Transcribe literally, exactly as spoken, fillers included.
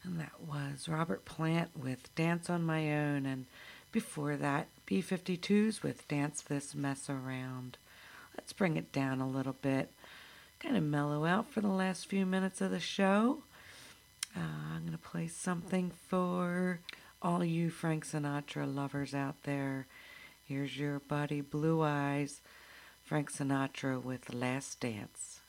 And that was Robert Plant with Dance on My Own, and before that, B fifty-twos with Dance This Mess Around. Let's bring it down a little bit, kind of mellow out for the last few minutes of the show. Uh, I'm going to play something for all you Frank Sinatra lovers out there. Here's your buddy Blue Eyes, Frank Sinatra with Last Dance.